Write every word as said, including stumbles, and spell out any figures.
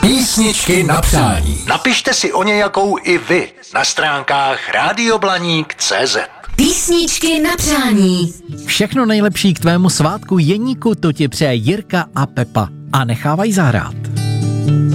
Písničky na přání. Napište si o nějakou i vy na stránkách radioblaník tečka cé zet. Písničky na přání. Všechno nejlepší k tvému svátku Jeníku, to ti přeje Jirka a Pepa. A nechávaj zahrát.